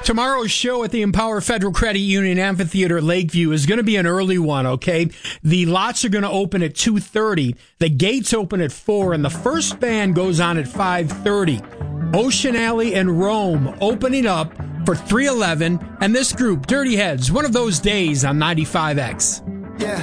Tomorrow's show at the Empower Federal Credit Union Amphitheater Lakeview is going to be an early one, okay? The lots are going to open at 2:30. The gates open at 4, and the first band goes on at 5:30. Ocean Alley and Rome opening up for 311, and this group, Dirty Heads, one of those days on 95X.